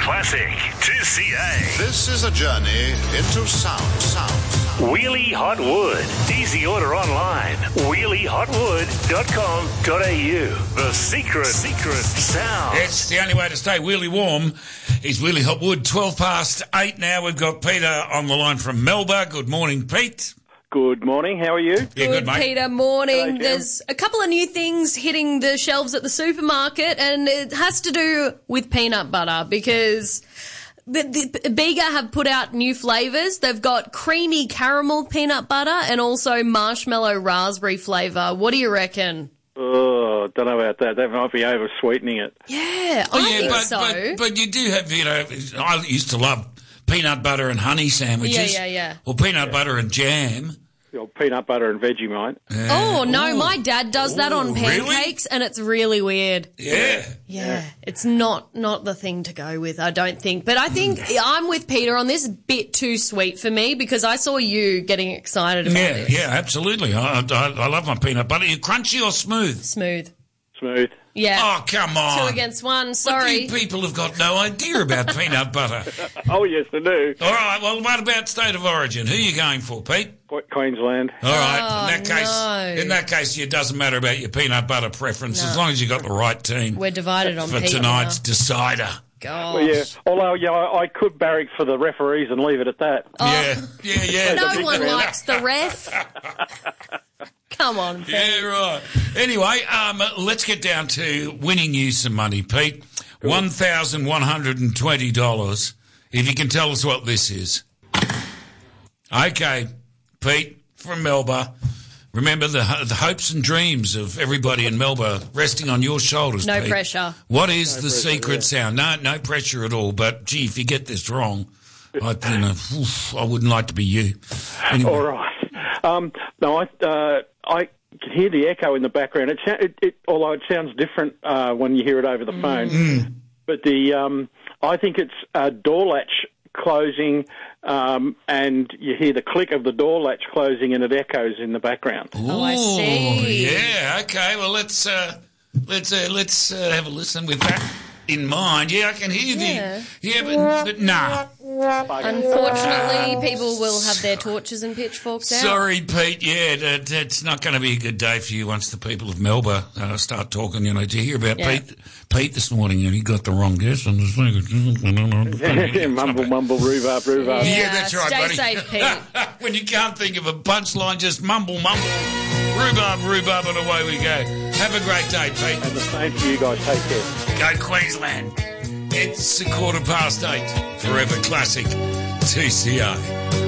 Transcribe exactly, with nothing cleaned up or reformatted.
Classic two C A. This is a journey into sound, sound, sound. Wheelie Hot Wood. Easy order online. wheelie hot wood dot com dot a u. The secret, secret sound. It's the only way to stay wheelie warm is Wheelie Hot Wood. twelve past eight now. We've got Peter on the line from Melbourne. Good morning, Pete. Good morning. How are you? Yeah, good, mate. Peter, morning. Hello, Jim. There's a couple of new things hitting the shelves at the supermarket, and it has to do with peanut butter because the, the Bega have put out new flavours. They've got creamy caramel peanut butter and also marshmallow raspberry flavour. What do you reckon? Oh, don't know about that. That might be over sweetening it. Yeah, Oh, I yeah, think but, so. but, but you do have, you know, I used to love peanut butter and honey sandwiches. Yeah, yeah, yeah. Or peanut butter and jam. Your peanut butter and Vegemite. Oh, no, Ooh. my dad does that Ooh, on really? pancakes, and it's really weird. Yeah. Yeah, it's not not the thing to go with, I don't think. But I think I'm with Peter on this. Bit too sweet for me because I saw you getting excited about Yeah, this. yeah, absolutely. I, I, I love my peanut butter. You crunchy or smooth? Smooth. Smooth. Yeah. Oh, come on. Two against one, But sorry. you people have got no idea about peanut butter. Oh, yes, I do. All right, well, what about state of origin? Who are you going for, Pete? What, Queensland. All right, Oh, in that case, no. in that case, it doesn't matter about your peanut butter preference as long as you got the right team We're divided on for Peter tonight's now. decider. Gosh. Well, yeah. Although, yeah, I, I could barrack for the referees and leave it at that. Yeah, yeah, yeah. No one likes the ref. Come on, Pete. Yeah, right. Anyway, um, let's get down to winning you some money, Pete. one thousand one hundred twenty dollars, if you can tell us what this is. Okay, Pete from Melbourne. Remember the, the hopes and dreams of everybody in Melbourne resting on your shoulders, No Pete. pressure. What is the pressure, secret yeah. sound? No, no pressure at all, but, gee, if you get this wrong, I, you know, oof, I wouldn't like to be you. Anyway. All right. Um, no, I, uh, I can hear the echo in the background. It, sou- it, it although it sounds different uh, when you hear it over the phone. Mm. But the um, I think it's a door latch closing, um, and you hear the click of the door latch closing, and it echoes in the background. Oh, I Ooh, see. Yeah, okay. Well, let's uh, let's uh, let's uh, have a listen with that in mind. Yeah, I can hear Yeah. the yeah, but, but nah. Unfortunately, people will have their torches and pitchforks out. Sorry, Pete. Yeah, that, it's not going to be a good day for you once the people of Melbourne uh, start talking. You know, did you hear about Yeah. Pete? Pete this morning, and he got the wrong guess on the thing. mumble, mumble, rhubarb, rhubarb. Yeah. Yeah, that's right, stay buddy. safe, Pete. When you can't think of a punchline, just mumble, mumble, rhubarb, rhubarb, and away we go. Have a great day, Pete. And the same for you guys. Take care. Go Queensland. It's a quarter past eight. Forever Classic two C A.